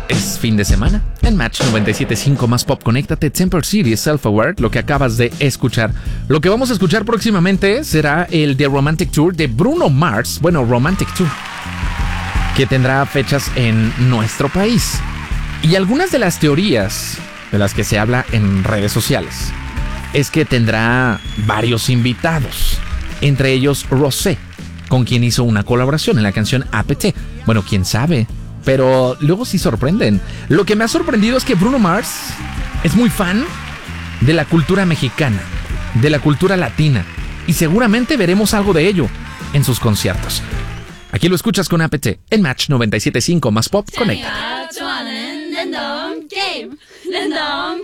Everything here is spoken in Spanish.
Es fin de semana. En Match 97.5 más pop, conéctate. Temper City, Self-Aware, lo que acabas de escuchar. Lo que vamos a escuchar próximamente será el The Romantic Tour de Bruno Mars. Bueno, Romantic Tour, que tendrá fechas en nuestro país. Y algunas de las teorías de las que se habla en redes sociales es que tendrá varios invitados, entre ellos Rosé, con quien hizo una colaboración en la canción APT. Bueno, quién sabe, pero luego sí sorprenden. Lo que me ha sorprendido es que Bruno Mars es muy fan de la cultura mexicana, de la cultura latina, y seguramente veremos algo de ello en sus conciertos. Aquí lo escuchas con APT en Match 97.5 más pop, conecta.